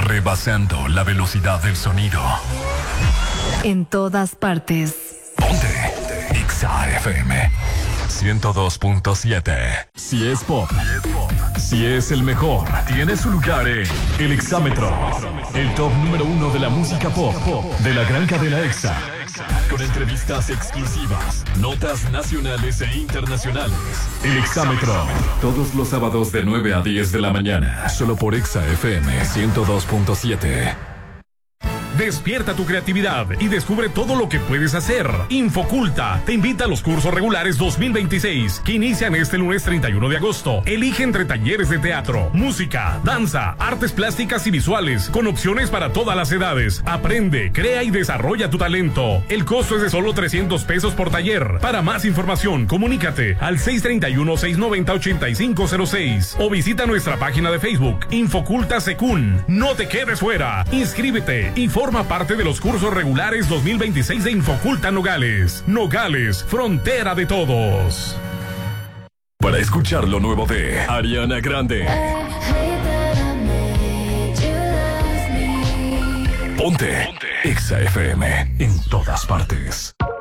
rebasando la velocidad del sonido. En todas partes. Ponte Exa FM 102.7. Si es pop, si es el mejor, tiene su lugar en el Exámetro, el top número 1 de la música pop de la gran cadena Exa. Con entrevistas exclusivas, notas nacionales e internacionales. El Exámetro, todos los sábados de 9 a 10 de la mañana, solo por Exa FM 102.7. Despierta tu creatividad y descubre todo lo que puedes hacer. Infoculta te invita a los cursos regulares 2026 que inician este lunes 31 de agosto. Elige entre talleres de teatro, música, danza, artes plásticas y visuales con opciones para todas las edades. Aprende, crea y desarrolla tu talento. El costo es de solo 300 pesos por taller. Para más información, comunícate al 631-690-8506 o visita nuestra página de Facebook Infoculta Secún. No te quedes fuera. Inscríbete y forma parte de los cursos regulares 2026 de Infoculta Nogales. Nogales, frontera de todos. Para escuchar lo nuevo de Ariana Grande, ponte Exa FM en todas partes.